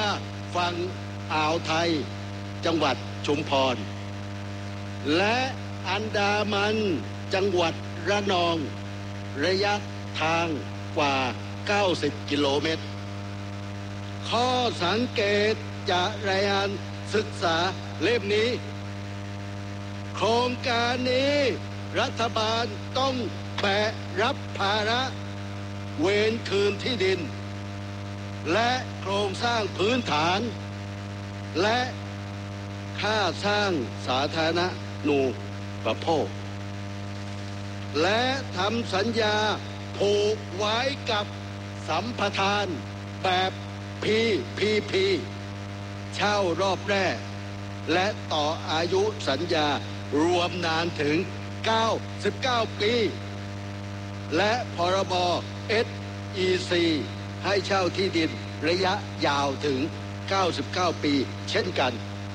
ฝั่งอ่าวไทยจังหวัดชุมพรและอันดามันจังหวัดระนองระยะทางกว่า90กิโลเมตรข้อสังเกตจากรายงานศึกษาเล่มนี้โครงการนี้รัฐบาลต้องแบกรับภาระเวรคืนที่ดินและโครงสร้างพื้นฐานและค่าสร้างสาธารณูปโภคและทำสัญญาผูกไว้กับสัมปทานแบบ PPP เช่ารอบแรกและต่ออายุสัญญารวมนานถึง99ปีและพรบ SEC ให้เช่าที่ดินระยะยาวถึง99ปีเช่นกัน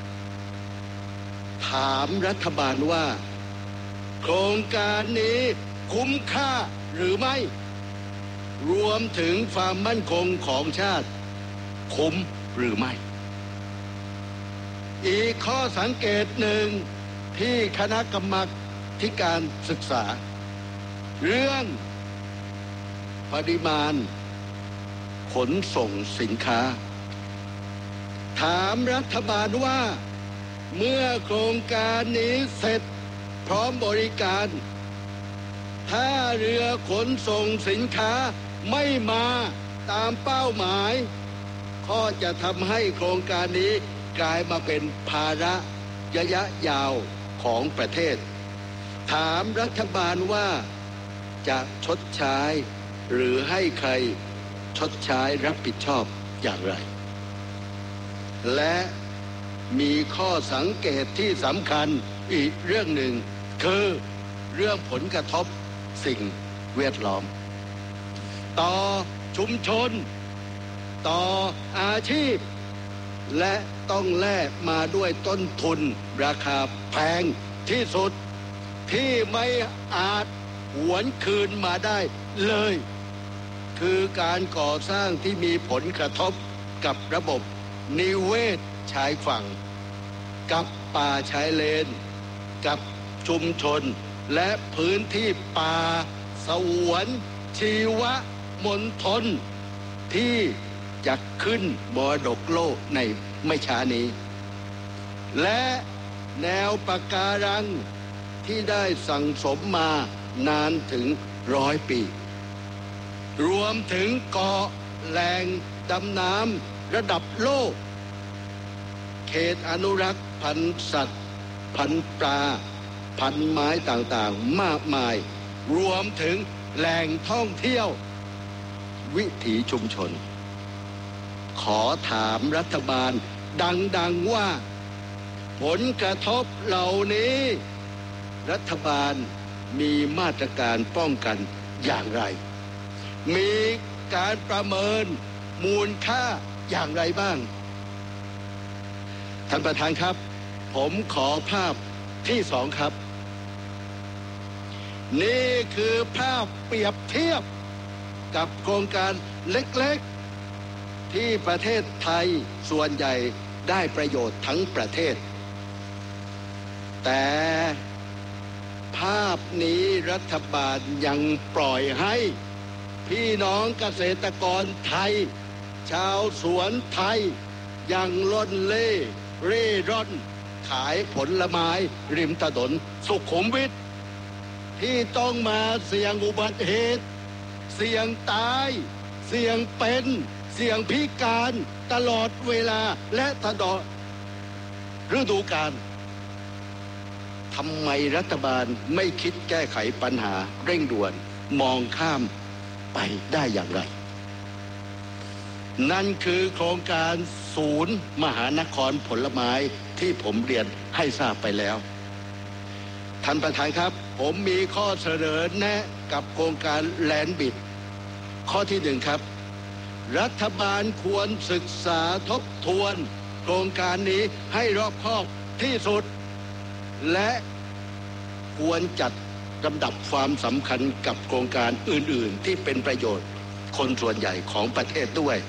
ถามรัฐบาลว่าโครงการนี้คุ้มค่าหรือไม่รวมถึงความมั่นคงของชาติคุ้มหรือไม่อีกข้อสังเกตหนึ่งที่คณะกรรมาธิการศึกษาเรื่องปริมาณขนส่งสินค้าถามรัฐบาลว่าเมื่อโครงการนี้เสร็จพร้อมบริการถ้าเรือขนส่งสินค้าไม่มาตามเป้าหมายก็จะทำให้โครงการนี้กลายมาเป็นภาระระยะยาวของประเทศถามรัฐบาลว่าจะชดใช้หรือให้ใครชดใช้รับผิดชอบอย่างไรและมีข้อสังเกตที่สำคัญอีกเรื่องหนึ่งคือเรื่องผลกระทบสิ่งแวดล้อมต่อชุมชนต่ออาชีพและต้องแลกมาด้วยต้นทุนราคาแพงที่สุดที่ไม่อาจหวนคืนมาได้เลยคือการก่อสร้างที่มีผลกระทบกับระบบนิเวศชายฝั่งกับป่าชายเลนกับชุมชนและพื้นที่ป่าสงวนชีวมณฑลที่จะขึ้นมรดกโลกในไม่ช้านี้และแนวปะการังที่ได้สั่งสมมานานถึง100 ปีรวมถึงเกาะแหล่งดำน้ำระดับโลกเขตอนุรักษ์พันธุ์สัตว์พันธุ์ปลาพันธุ์ไม้ต่างๆมากมายรวมถึงแหล่งท่องเที่ยววิถีชุมชนขอถามรัฐบาลดังๆว่าผลกระทบเหล่านี้รัฐบาลมีมาตรการป้องกันอย่างไรมีการประเมินมูลค่าอย่างไรบ้างท่านประธานครับผมขอภาพที่2ครับนี่คือภาพเปรียบเทียบกับโครงการเล็กๆที่ประเทศไทยส่วนใหญ่ได้ประโยชน์ทั้งประเทศแต่ภาพนี้รัฐบาลยังปล่อยให้พี่น้องเกษตรกรไทยชาวสวนไทยยังล่อนเล่เร่ร่อนขายผลไม้ริมถนนสุขุมวิทที่ต้องมาเสี่ยงอุบัติเหตุเสี่ยงตายเสี่ยงเป็นเสี่ยงพิการตลอดเวลาและตลอดฤดูกาลทำไมรัฐบาลไม่คิดแก้ไขปัญหาเร่งด่วนมองข้ามไปได้อย่างไรนั่นคือโครงการศูนย์มหานครผลไม้ที่ผมเรียนให้ทราบไปแล้วท่านประธานครับผมมีข้อเสนอแนะกับโครงการแลนด์บิดข้อที่1ครับรัฐบาลควรศึกษาทบทวนโครงการนี้ให้รอบคอบที่สุดและควรจัดลำดับความสำคัญกับโครงการอื่นๆที่เป็นประโยชน์คนส่วนใหญ่ของประเทศด้วย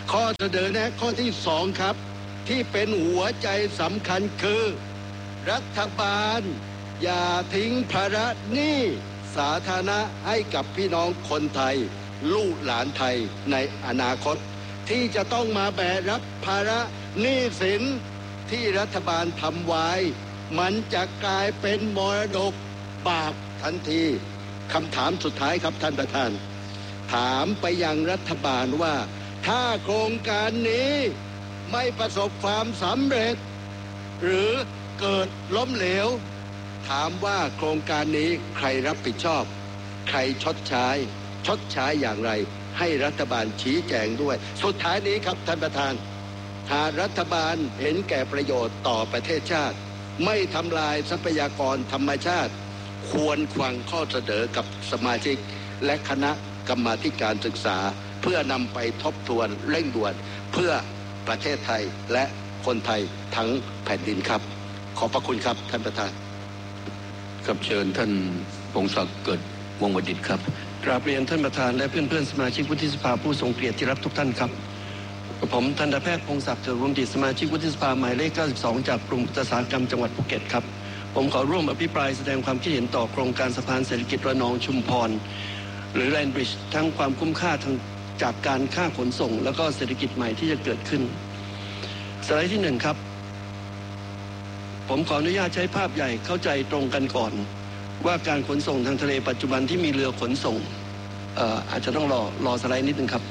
ข้อเสนอแนะข้อที่2ครับที่เป็นหัวใจสำคัญคือรัฐบาลอย่าทิ้งภาระหนี้สาธารณะให้กับพี่น้องคนไทยลูกหลานไทยในอนาคตที่จะต้องมาแบกรับภาระหนี้สินที่รัฐบาลทำไว้มันจะกลายเป็นมรดกบาปทันทีคำถามสุดท้ายครับท่านประธานถามไปยังรัฐบาลว่าถ้าโครงการนี้ไม่ประสบความสำเร็จหรือเกิดล้มเหลวถามว่าโครงการนี้ใครรับผิดชอบใครชดใช้อย่างไรให้รัฐบาลชี้แจงด้วยสุดท้ายนี้ครับท่านประธานหากรัฐบาลเห็นแก่ประโยชน์ต่อประเทศชาติไม่ทำลายทรัพยากรธรรมชาติควรฟังข้อเสนอกับสมาชิกและคณะกรรมาธิการศึกษาเพื่อนำไปทบทวนเร่งด่วนเพื่อประเทศไทยและคนไทยทั้งแผ่นดินครับขอบพระคุณครับท่านประธานครับเชิญท่านพงศักดิ์เกิดวงศ์วดิษฐ์ครับกราบเรียนท่านประธานและเพื่อนๆสมาชิกวุฒิสภาผู้ทรงเกียรติที่รักทุกท่านครับผมทันตแพทย์พงศักดิ์เกิดวงศ์วดิษฐ์สมาชิกวุฒิสภาหมายเลข92จากกลุ่มอุตสาหกรรมจังหวัดภูเก็ตครับผมขอร่วมอภิปรายแสดงความคิดเห็นต่อโครงการสะพานเศรษฐกิจระนองชุมพรหรือแลนด์บริดจ์ทั้งความคุ้มค่าทางจากการค่าขนส่งแล้วก็เศรษฐกิจใหม่ที่จะเกิดขึ้นสไลด์ที่1ครับผมขออนุญาตใช้ภาพใหญ่เข้าใจตรงกันก่อนว่าการขนส่งทางทะเลปัจจุบันที่มีเรือขนส่งอาจจะต้องรอสไลด์นิดนึงครับ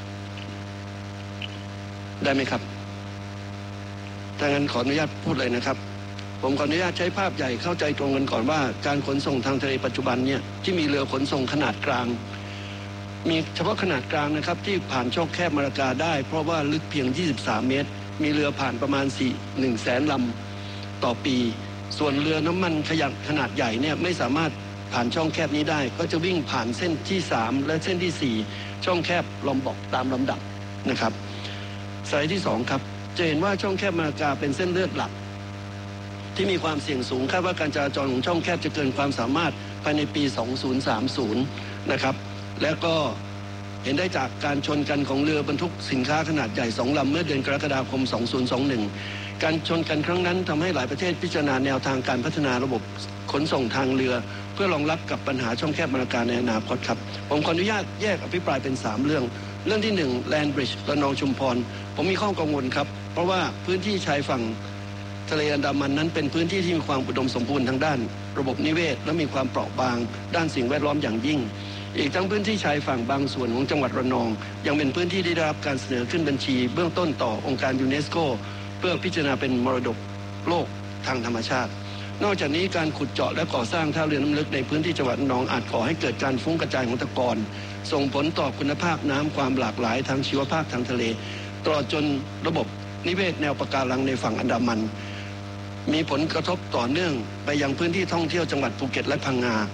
ได้ไหมครับถ้างั้นขออนุญาตพูดเลยนะครับผมขออนุญาตใช้ภาพใหญ่เข้าใจตรงกันก่อนว่าการขนส่งทางทะเลปัจจุบันเนี่ยที่มีเรือขนส่งขนาดกลางมีเฉพาะขนาดกลางนะครับที่ผ่านช่องแคบมาลากาได้เพราะว่าลึกเพียง23เมตรมีเรือผ่านประมาณ100,000 ลำต่อปีส่วนเรือน้ำมันขนาดใหญ่เนี่ยไม่สามารถผ่านช่องแคบนี้ได้ก็จะวิ่งผ่านเส้นที่3และเส้นที่4ช่องแคบลอมบอกตามลำดับนะครับสไลด์ที่2ครับจะเห็นว่าช่องแคบมาลากาเป็นเส้นเลือดหลักที่มีความเสี่ยงสูงคาดว่าการจราจรของช่องแคบจะเกินความสามารถภายในปี2030นะครับและก็เห็นได้จากการชนกันของเรือบรรทุกสินค้าขนาดใหญ่2 ลำเมื่อเดือนกรกฎาคม2021การชนกันครั้งนั้นทำให้หลายประเทศพิจารณาแนวทางการพัฒนาระบบขนส่งทางเรือเพื่อรองรับกับปัญหาช่องแคบมาลากาในอนาคตครับผมขออนุญาตแยกอภิปรายเป็น3 เรื่องที่1 Land Bridge ระนองชุมพรผมมีข้อกังวลครับเพราะว่าพื้นที่ชายฝั่งทะเลอันดามันนั้นเป็นพื้นที่ที่มีความอุดมสมบูรณ์ทางด้านระบบนิเวศและมีความเปราะบางด้านสิ่งแวดล้อมอย่างยิ่งอีกทั้งพื้นที่ชายฝั่งบางส่วนของจังหวัดระนองยังเป็นพื้นที่ที่ได้รับการเสนอขึ้นบัญชีเบื้องต้นต่อองค์การยูเนสโกเพื่อพิจารณาเป็นมรดกโลกทางธรรมชาตินอกจากนี้การขุดเจาะและก่อสร้างท่าเรือน้ำลึกในพื้นที่จังหวัดระนองอาจก่อให้เกิดการฟุ้งกระจายของตะกอนส่งผลต่อคุณภาพน้ำความหลากหลายทางชีวภาพทางทะเลตลอดจนระบบนิเวศแนวปะการังในฝั่งอันดามันมีผลกระทบต่อเนื่องไปยังพื้นที่ท่องเที่ยวจังหวัดภูเก็ตและพังงา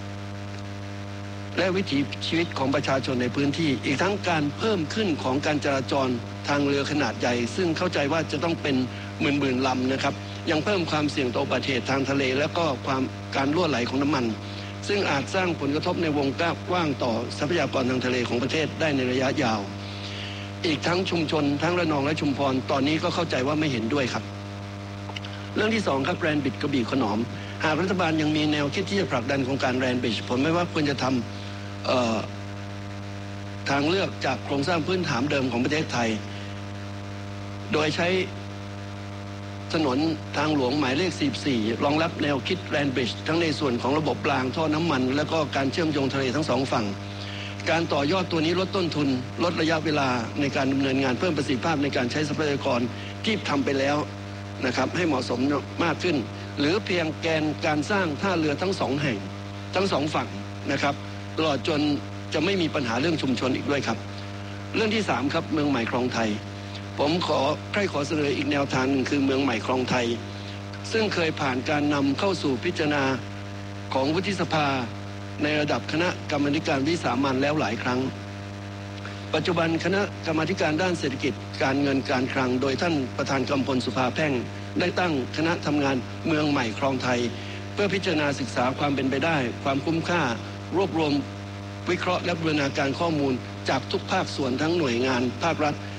และวิถีชีวิตของประชาชนในพื้นที่อีกทั้งการเพิ่มขึ้นของการจราจรทางเรือขนาดใหญ่ซึ่งเข้าใจว่าจะต้องเป็นหมื่นลำนะครับยังเพิ่มความเสี่ยงต่ออุบัติเหตุทางทะเลและก็การรั่วไหลของน้ำมันซึ่งอาจสร้างผลกระทบในวงกว้างต่อทรัพยากรทางทะเลของประเทศได้ในระยะยาวอีกทั้งชุมชนทั้งระนองและชุมพรตอนนี้ก็เข้าใจว่าไม่เห็นด้วยครับเรื่องที่2ครับแรนบิดกระบี่ขนอมหากรัฐบาลยังมีแนวคิดที่จะผลักดันโครงการแรนบิดผมไม่ว่าควรจะทำทางเลือกจากโครงสร้างพื้นฐานเดิมของประเทศไทยโดยใช้ถนนทางหลวงหมายเลข44รองรับแนวคิดแรนบิดทั้งในส่วนของระบบรางท่อน้ำมันและก็การเชื่อมโยงทะเลทั้ง2 ฝั่งการต่อยอดตัวนี้ลดต้นทุนลดระยะเวลาในการดำเนินงานเพิ่มประสิทธิภาพในการใช้ทรัพยากรที่ทำไปแล้วนะครับให้เหมาะสมมากขึ้นหรือเพียงแกนการสร้างท่าเรือทั้ง2 แห่งทั้ง2 ฝั่งนะครับตลอดจนจะไม่มีปัญหาเรื่องชุมชนอีกด้วยครับเรื่องที่3ครับเมืองใหม่คลองไทยผมขอเสนออีกแนวทางหนึ่งคือเมืองใหม่คลองไทยซึ่งเคยผ่านการนำเข้าสู่พิจารณาของวุฒิสภาในระดับคณะกรรมาธิการวิสามัญแล้วหลายครั้งปัจจุบันคณะกรรมาธิการด้านเศรษฐกิจการเงินการคลังโดยท่านประธานกำพลสุภาแพ่งได้ตั้งคณะทำงานเมืองใหม่คลองไทยเพื่อพิจารณาศึกษาความเป็นไปได้ความคุ้มค่ารวบรวมวิเคราะห์และบูรณาการข้อมูลจากทุกภาคส่วนทั้งหน่วยงานภาครัฐ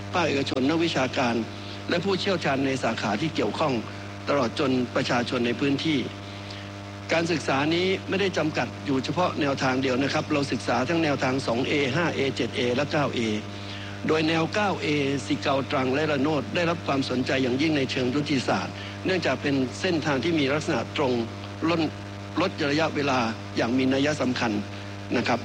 ภาคเอกชนนักวิชาการและผู้เชี่ยวชาญในสาขาที่เกี่ยวข้องตลอดจนประชาชนในพื้นที่การศึกษานี้ไม่ได้จำกัดอยู่เฉพาะแนวทางเดียวนะครับเราศึกษาทั้งแนวทาง 2A 5A 7A และ 9A โดยแนว 9A สิเกาตรังและระโนดได้รับความสนใจอย่างยิ่งในเชิงยุทธศาสตร์เนื่องจากเป็นเส้นทางที่มีลักษณะตรงลดระยะเวลาอย่างมีนัยสำคัญนะครับ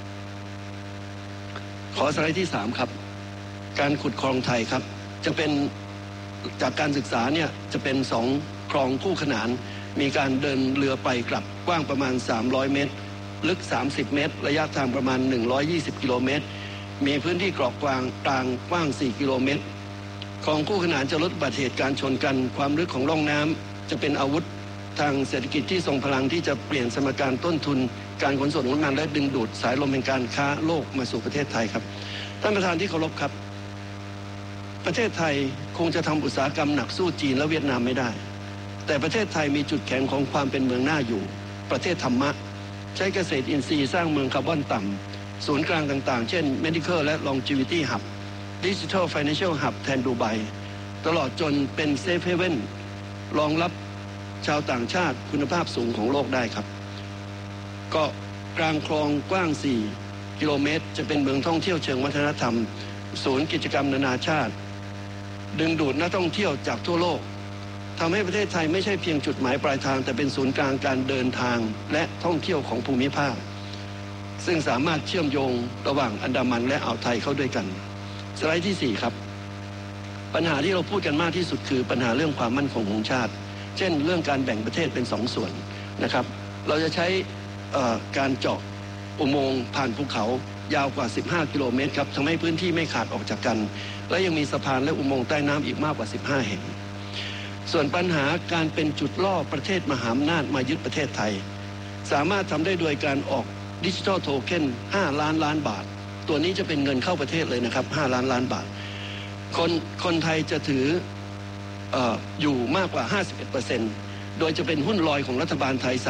ขอสไลด์ที่3ครับการขุดคลองไทยครับจะเป็นจากการศึกษาเนี่ยจะเป็น2คลองคู่ขนานมีการเดินเรือไปกลับกว้างประมาณ300เมตรลึก30เมตรระยะทางประมาณ120กิโลเมตรมีพื้นที่เกาะกลางกว้าง4กิโลเมตรคลองคู่ขนานจะลดอุบัติเหตุการชนกันความลึกของร่องน้ำจะเป็นอาวุธทางเศรษฐกิจที่ทรงพลังที่จะเปลี่ยนสมการต้นทุนการขนส่งน้ำมันและดึงดูดสายลมแห่งการค้าโลกมาสู่ประเทศไทยครับท่านประธานที่เคารพครับประเทศไทยคงจะทำอุตสาหกรรมหนักสู้จีนและเวียดนามไม่ได้แต่ประเทศไทยมีจุดแข็งของความเป็นเมืองน่าอยู่ประเทศธรรมะใช้เกษตรอินทรีย์สร้างเมืองคาร์บอนต่ำศูนย์กลางต่างๆเช่น Medical และ Longevity Hub Digital Financial Hub แทนดูไบตลอดจนเป็น Safe Haven รองรับชาวต่างชาติคุณภาพสูงของโลกได้ครับเกาะกลางคลองกว้าง4กิโลเมตรจะเป็นเมืองท่องเที่ยวเชิงวัฒนธรรมศูนย์กิจกรรมนานาชาติดึงดูดนักท่องเที่ยวจากทั่วโลกทำให้ประเทศไทยไม่ใช่เพียงจุดหมายปลายทางแต่เป็นศูนย์กลางการเดินทางและท่องเที่ยวของภูมิภาคซึ่งสามารถเชื่อมโยงระหว่างอันดามันและอ่าวไทยเข้าด้วยกันสไลด์ที่4ครับปัญหาที่เราพูดกันมากที่สุดคือปัญหาเรื่องความมั่นคงของชาติเช่นเรื่องการแบ่งประเทศเป็น2ส่วนนะครับเราจะใช้การเจาะอุโมงค์ผ่านภูเขายาวกว่า15กิโลเมตรครับทำให้พื้นที่ไม่ขาดออกจากกันและยังมีสะพานและอุโมงค์ใต้น้ำอีกมากกว่า15แห่งส่วนปัญหาการเป็นจุดล่อประเทศมหาอำนาจมายึดประเทศไทยสามารถทำได้โดยการออกดิจิทัลโทเค็น5 ล้านบาทตัวนี้จะเป็นเงินเข้าประเทศเลยนะครับ5 ล้านบาทคนไทยจะถืออยู่มากกว่า 51% โดยจะเป็นหุ้นลอยของรัฐบาลไทย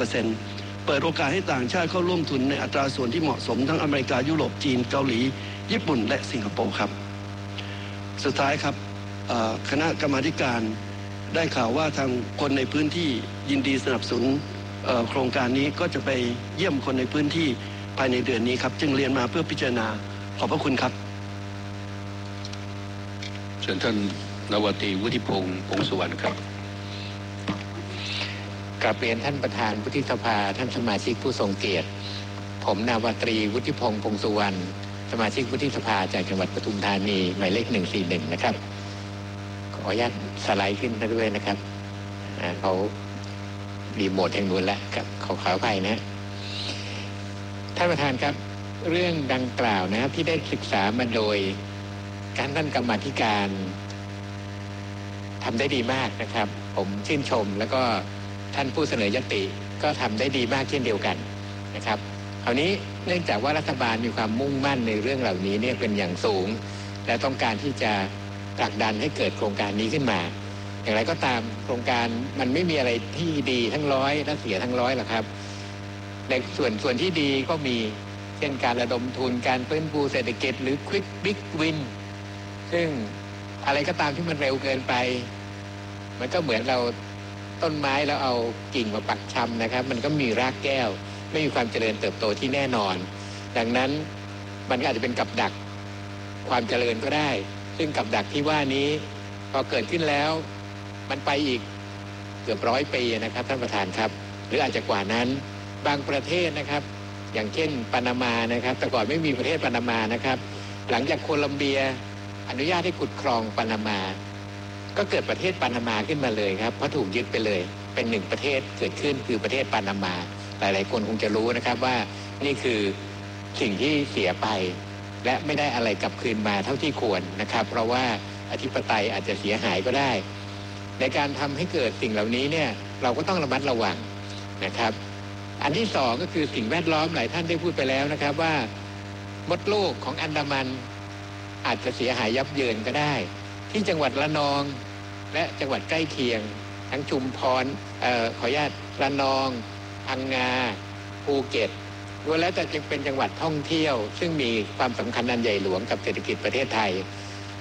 30%เปิดโอกาสให้ต่างชาติเข้าร่วมทุนในอัตราส่วนที่เหมาะสมทั้งอเมริกายุโรปจีนเกาหลีญี่ปุ่นและสิงคโปร์ครับสุดท้ายครับคณะกรรมาธิการได้ข่าวว่าทางคนในพื้นที่ยินดีสนับสนุนโครงการนี้ก็จะไปเยี่ยมคนในพื้นที่ภายในเดือนนี้ครับจึงเรียนมาเพื่อพิจารณาขอบพระคุณครับเชิญท่านนวตรีวุฒิพงษ์พงษ์สุวรรณครับกราบเรียนท่านประธานวุฒิสภาท่านสมาชิกผู้ทรงเกียรติผมนาวาตรีวุฒิพงษ์พงษ์สุวรรณสมาชิกวุฒิสภาจากจังหวัดปทุมธานีหมายเลข141นะครับขออนุญาตสไลด์ขึ้นด้วยนะครับเขารีโมทแห่งนู้นแล้วครับขออภัยนะท่านประธานครับเรื่องดังกล่าวนะครับที่ได้ศึกษามาโดยการท่านกรรมาธิการทำได้ดีมากนะครับผมชื่นชมแล้วก็ท่านผู้เสนอยติก็ทำได้ดีมากเช่นเดียวกันนะครับคราวนี้เนื่องจากว่ารัฐบาลมีความมุ่งมั่นในเรื่องเหล่านี้เนี่ยเป็นอย่างสูงและต้องการที่จะผลักดันให้เกิดโครงการนี้ขึ้นมาอย่างไรก็ตามโครงการมันไม่มีอะไรที่ดีทั้งร้อยและเสียทั้งร้อยหรอกครับในส่วนที่ดีก็มีเช่นการระดมทุนการฟื้นฟูเศรษฐกิจหรือ Quick Big Win ซึ่งอะไรก็ตามที่มันเร็วเกินไปมันก็เหมือนเราต้นไม้แล้วเอากิ่งมาปักชำนะครับมันก็มีรากแก้วไม่มีความเจริญเติบโตที่แน่นอนดังนั้นมันก็อาจจะเป็นกับดักความเจริญก็ได้ซึ่งกับดักที่ว่านี้พอเกิดขึ้นแล้วมันไปอีกเกือบ100 ปีนะครับท่านประธานครับหรืออาจจะกว่านั้นบางประเทศนะครับอย่างเช่นปานามานะครับแต่ก่อนไม่มีประเทศปานามานะครับหลังจากโคลัมเบียอนุญาตให้ขุดคลองปานามาก็เกิดประเทศปานามาขึ้นมาเลยครับเพราะถูกยึดไปเลยเป็น1ประเทศเกิดขึ้นคือประเทศปานามาหลายๆคนคงจะรู้นะครับว่านี่คือสิ่งที่เสียไปและไม่ได้อะไรกลับคืนมาเท่าที่ควรนะครับเพราะว่าอธิปไตยอาจจะเสียหายก็ได้ในการทำให้เกิดสิ่งเหล่านี้เนี่ยเราก็ต้องระมัดระวังนะครับอันที่2ก็คือสิ่งแวดล้อมหลายท่านได้พูดไปแล้วนะครับว่ามดลูกของอันดามันอาจจะเสียหายยับเยินก็ได้ที่จังหวัดระนองและจังหวัดใกล้เคียงทั้งชุมพรขออนุญาตระนองพังงาภูเก็ตล้วนแล้วแต่จึงเป็นจังหวัดท่องเที่ยวซึ่งมีความสำคัญอันใหญ่หลวงกับเศรษฐกิจประเทศไทย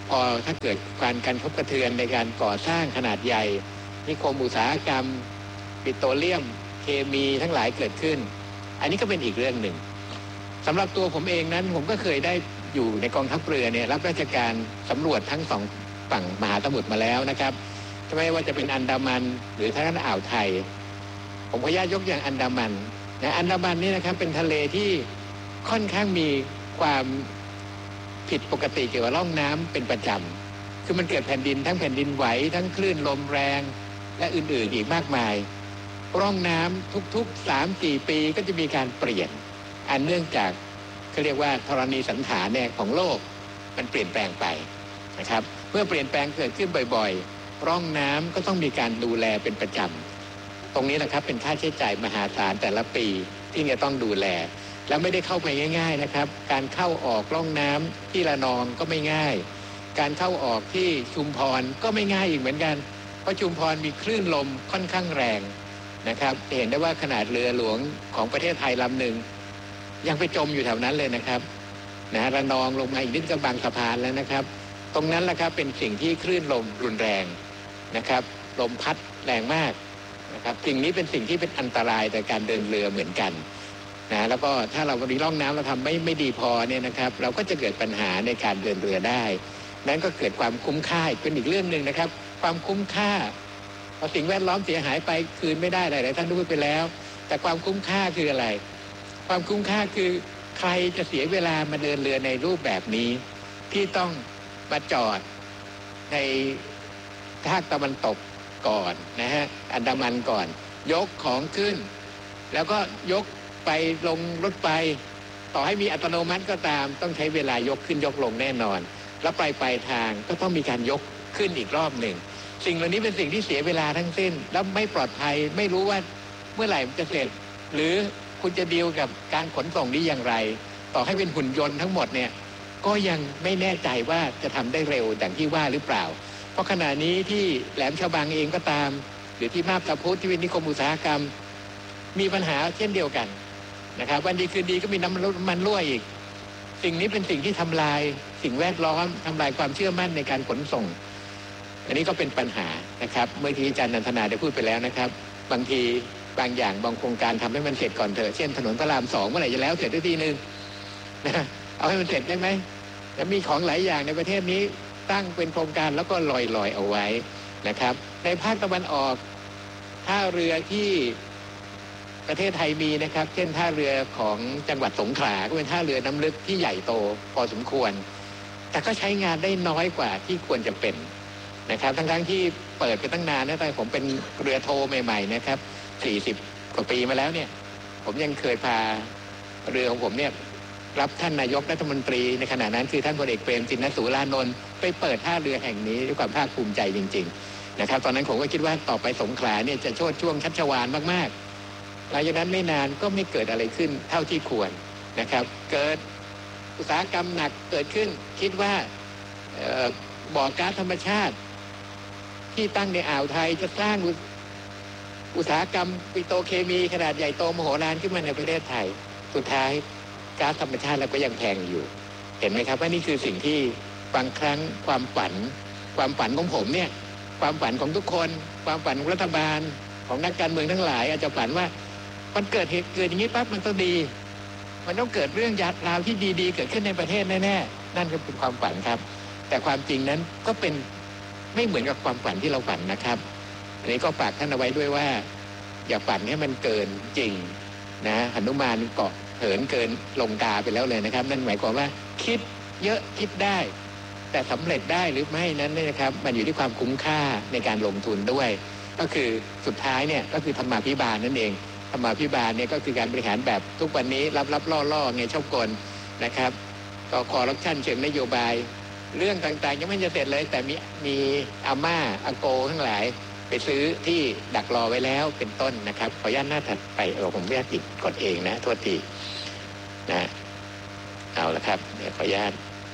พอถ้าเกิดการกระทบกระเทือนในการก่อสร้างขนาดใหญ่นิคมอุตสาหกรรมปิโตรเลียมเคมีทั้งหลายเกิดขึ้นอันนี้ก็เป็นอีกเรื่องหนึ่งสำหรับตัวผมเองนั้นผมก็เคยได้อยู่ในกองทัพเรือเนี่ยรับราชการสำรวจทั้งสองฝั่งมหาสมุทรมาแล้วนะครับไม่ว่าจะเป็นอันดามันหรือทางอ่าวไทยผมขออนุญาตยกอย่างอันดามันนะอันดามันนี่นะครับเป็นทะเลที่ค่อนข้างมีความผิดปกติเกี่ยวกับร่องน้ำเป็นประจำคือมันเกิดแผ่นดินทั้งแผ่นดินไหวทั้งคลื่นลมแรงและอื่นๆอีกมากมายร่องน้ำทุกๆ 3-4 ปีก็จะมีการเปลี่ยนอันเนื่องจากเขาเรียกว่าธรณีสันฐานเนี่ยของโลกมันเปลี่ยนแปลงไปนะครับเมื่อเปลี่ยนแปลงเกิดขึ้นบ่อยๆร่องน้ำก็ต้องมีการดูแลเป็นประจำตรงนี้นะครับเป็นค่าใช้จ่ายมหาศาลแต่ละปีที่จะต้องดูแลแล้วไม่ได้เข้าไปง่ายๆนะครับการเข้าออกร่องน้ำที่ระนองก็ไม่ง่ายการเข้าออกที่ชุมพรก็ไม่ง่ายอีกเหมือนกันเพราะชุมพรมีคลื่นลมค่อนข้างแรงนะครับเห็นได้ว่าขนาดเรือหลวงของประเทศไทยลำหนึ่งยังไปจมอยู่แถวนั้นเลยนะครับระนองลงมาอีกนิดก็บางสะพานแล้วนะครับตรงนั้นแหละครับเป็นสิ่งที่คลื่นลมรุนแรงนะครับลมพัดแรงมากนะครับสิ่งนี้เป็นสิ่งที่เป็นอันตรายต่อการเดินเรือเหมือนกันแล้วก็ถ้าเรามีร่องน้ำเราทำไม่ดีพอเนี่ยนะครับเราก็จะเกิดปัญหาในการเดินเรือได้นั้นก็เกิดความคุ้มค่าเป็นอีกเรื่องหนึ่งนะครับความคุ้มค่าพอสิ่งแวดล้อมเสียหายไปคืนไม่ได้หลายท่านพูดไปแล้วแต่ความคุ้มค่าคืออะไรความคุ้มค่าคือใครจะเสียเวลามาเดินเรือในรูปแบบนี้ที่ต้องมาจอดในภาคตะวันตกก่อนนะฮะอันดามันก่อนยกของขึ้นแล้วก็ยกไปลงรถไฟต่อให้มีอัตโนมัติก็ตามต้องใช้เวลายกขึ้นยกลงแน่นอนแล้วปลายทางก็ต้องมีการยกขึ้นอีกรอบหนึ่งสิ่งเหล่านี้เป็นสิ่งที่เสียเวลาทั้งสิ้นแล้วไม่ปลอดภัยไม่รู้ว่าเมื่อไหร่มันจะเสร็จหรือคุณจะดีลกับการขนส่งนี้อย่างไรต่อให้เป็นหุ่นยนต์ทั้งหมดเนี่ยก็ยังไม่แน่ใจว่าจะทำได้เร็วดังที่ว่าหรือเปล่าเพราะขณะนี้ที่แหลมฉบังเองก็ตามหรือที่มาบตาพุธที่เป็นนิคมอุตสาหกรรมมีปัญหาเช่นเดียวกันนะครับวันดีคืนดีก็มีน้ำมันรั่วอีกสิ่งนี้เป็นสิ่งที่ทำลายสิ่งแวดล้อมทำลายความเชื่อมั่นในการขนส่งอันนี้ก็เป็นปัญหานะครับเมื่อที่อาจารย์นันทนาได้พูดไปแล้วนะครับบางทีบางอย่างบางโครงการทำให้มันเสร็จก่อนเถอะเช่นถนนพระราม 2เมื่อไหร่จะแล้วเสร็จทีนึงนะเอาให้มันเสร็จได้ไหมแต่มีของหลายอย่างในประเทศนี้ตั้งเป็นโครงการแล้วก็ลอยเอาไว้นะครับในภาคตะวันออกท่าเรือที่ประเทศไทยมีนะครับเช่นท่าเรือของจังหวัดสงขลาก็เป็นท่าเรือน้ำลึกที่ใหญ่โตพอสมควรแต่ก็ใช้งานได้น้อยกว่าที่ควรจะเป็นนะครับทั้งที่เปิดไปตั้งนานนะแต่ผมเป็นเรือโทใหม่ๆนะครับ40 กว่าปีมาแล้วเนี่ยผมยังเคยพาเรือของผมเนี่ยรับท่านนายกรัฐมนตรีในขณะนั้นคือท่านพลเอกเปรมติณสูรานนท์ไปเปิดท่าเรือแห่งนี้ด้วยความภาคภูมิใจจริงๆนะครับตอนนั้นผมก็คิดว่าต่อไปสงขลาเนี่ยจะโชติช่วงชัชวาลมากๆหลังจากนั้นไม่นานก็ไม่เกิดอะไรขึ้นเท่าที่ควรนะครับเกิดอุตสาหกรรมหนักเกิดขึ้นคิดว่าบ่อก๊าซธรรมชาติที่ตั้งในอ่าวไทยจะสร้างอุตสาหกรรมปิโตรเคมีขนาดใหญ่โตมโหฬารขึ้นมาในประเทศไทยสุดท้ายก๊าซธรรมชาติเราก็ยังแพงอยู่เห็นไหมครับว่านี่คือสิ่งที่บางครั้งความฝันของผมเนี่ยความฝันของทุกคนความฝันของรัฐบาลของนักการเมืองทั้งหลายอาจจะฝันว่ามันเกิดเหตุอย่างนี้ปั๊บมันต้องดีมันต้องเกิดเรื่องยัดราวที่ดีๆเกิดขึ้นในประเทศแน่ๆนั่นก็เป็นความฝันครับแต่ความจริงนั้นก็เป็นไม่เหมือนกับความฝันที่เราฝันนะครับอันนี้ก็ฝากท่านเอาไว้ด้วยว่าอย่าฝันให้มันเกินจริงนะหนุมานเกาะเหินเกินลงกาไปแล้วเลยนะครับนั่นหมายความว่าคิดเยอะคิดได้แต่สำเร็จได้หรือไม่นั้นเนี่ยนะครับมันอยู่ที่ความคุ้มค่าในการลงทุนด้วยก็คือสุดท้ายเนี่ยก็คือธรรมาภิบาลนั่นเองธรรมาภิบาลเนี่ยก็คือการบริหารแบบทุกวันนี้รับล่อไงชอบกลนะครับก็คอร์รัปชันเชิงนโยบายเรื่องต่างๆยังไม่จะเสร็จเลยแต่มีอาม่าอาโกทั้งหลายไปซื้อที่ดักรอไว้แล้วเป็นต้นนะครับขออนุญาตหน้าถัดไปผมไม่ได้ติดกดเองนะโทษทีนะเอาละครับเดี๋ยวขออนุญาต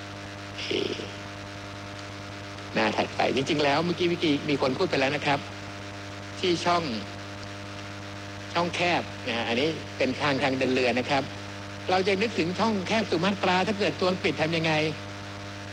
หน้าถัดไปจริงๆแล้วเมื่อกี้มีคนพูดไปแล้วนะครับที่ช่องแคบนะอันนี้เป็นทางเดินเรือนะครับเราจะนึกถึงช่องแคบสุมาตราถ้าเกิดตัวปิดทำยังไง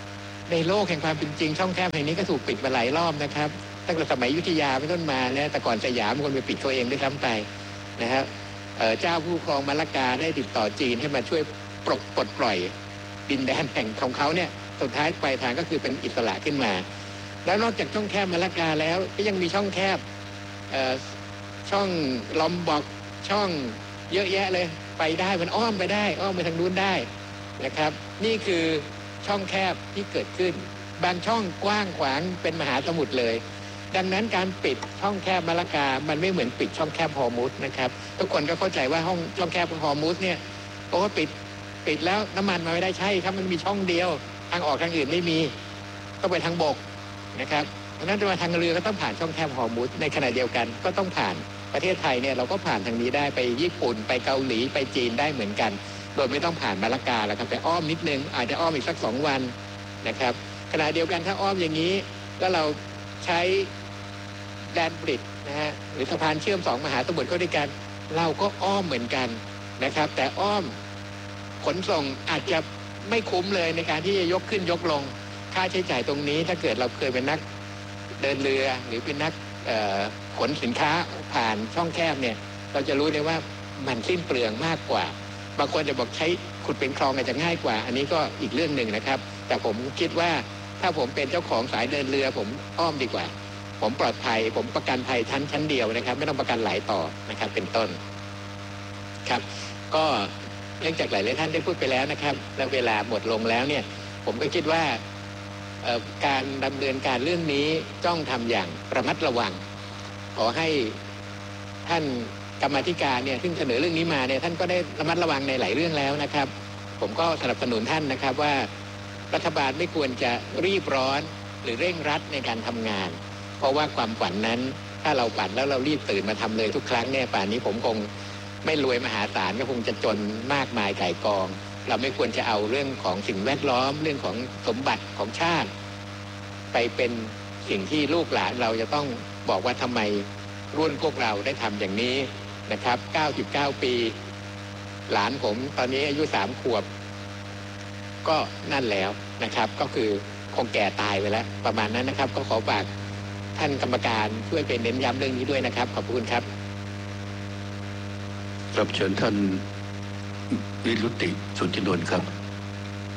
ในโลกแห่งความเป็นจริงช่องแคบแห่งนี้ก็ถูกปิดมาหลายรอบนะครับตั้งแต่สมัยอยุธยาเป็นต้นมาเนี่ยแต่ก่อนสยามคนไปปิดตัวเองด้วยซ้ำไปนะครับเจ้าผู้ครองมะละกาได้ติดต่อจีนให้มาช่วยปลดปล่อยดินแดนแห่งของเขาเนี่ยสุดท้ายปลายทางก็คือเป็นอิสระขึ้นมาแล้วนอกจากช่องแคบมะละกาแล้วก็ยังมีช่องแคบช่องลอมบอกช่องเยอะแยะเลยไปได้มันอ้อมไปได้อ้อมไปทางนู้นได้นะครับนี่คือช่องแคบที่เกิดขึ้นบางช่องกว้างขวางเป็นมหาสมุทรเลยดังนั้นการปิดช่องแคบมะละกามันไม่เหมือนปิดช่องแคบฮอร์มุซนะครับทุกคนก็เข้าใจว่าช่องแคบฮอร์มุซเนี่ยเพราะว่าปิดแล้วน้ำมันมาไม่ได้ใช่ครับมันมีช่องเดียวทางออกทางอื่นไม่มีต้องไปทางบกนะครับดังนั้นจะมาทางเรือก็ต้องผ่านช่องแคบฮอร์มุซในขณะเดียวกันก็ต้องผ่านประเทศไทยเนี่ยเราก็ผ่านทางนี้ได้ไปญี่ปุ่นไปเกาหลีไปจีนได้เหมือนกันโดยไม่ต้องผ่านมะละกาแล้วครับแต่อ้อมนิดนึงอาจจะอ้อมอีกสัก2 วันนะครับขณะเดียวกันถ้าอ้อมอย่างนี้แล้วเราใช้แดนบริดจ์นะฮะหรือสะพานเชื่อม2 มหาสมุทรเข้าด้วยกันเราก็อ้อมเหมือนกันนะครับแต่อ้อมขนส่งอาจจะไม่คุ้มเลยในการที่จะยกขึ้นยกลงค่าใช้จ่ายตรงนี้ถ้าเกิดเราเคยเป็นนักเดินเรือหรือเป็นนักขนสินค้าผ่านช่องแคบเนี่ยเราจะรู้เลยว่ามันสิ้นเปลืองมากกว่าบางคนจะบอกใช้ขุดเป็นคลองอาจจะง่ายกว่าอันนี้ก็อีกเรื่องหนึ่งนะครับแต่ผมคิดว่าถ้าผมเป็นเจ้าของสายเดินเรือผมอ้อมดีกว่าผมปลอดภัยผมประกันภัยชั้นเดียวนะครับไม่ต้องประกันหลายต่อนะครับเป็นต้นครับก็เนื่องจากหลายท่านได้พูดไปแล้วนะครับและเวลาหมดลงแล้วเนี่ยผมก็คิดว่าการดำเนินการเรื่องนี้ต้องทำอย่างระมัดระวังขอให้ท่านกรรมาธิการเนี่ยซึ่งเสนอเรื่องนี้มาเนี่ยท่านก็ได้ระมัดระวังในหลายเรื่องแล้วนะครับผมก็สนับสนุนท่านนะครับว่ารัฐบาลไม่ควรจะรีบร้อนหรือเร่งรัดในการทำงานเพราะว่าความฝันนั้นถ้าเราฝันแล้วเรารีบตื่นมาทำเลยทุกครั้งเนี่ยป่านนี้ผมคงไม่รวยมหาศาลก็คงจะจนมากมายไก่กองเราไม่ควรจะเอาเรื่องของสิ่งแวดล้อมเรื่องของสมบัติของชาติไปเป็นสิ่งที่ลูกหลานเราจะต้องบอกว่าทำไมรุ่นพวกเราได้ทำอย่างนี้นะครับ99 ปีหลานผมตอนนี้อายุ3 ขวบก็นั่นแล้วนะครับก็คือคงแก่ตายไปแล้วประมาณนั้นนะครับก็ขอฝากท่านกรรมการช่วยเป็นเน้นย้ำเรื่องนี้ด้วยนะครับขอบคุณครับรับเชิญท่านวิรุติสุทธินนท์ครับ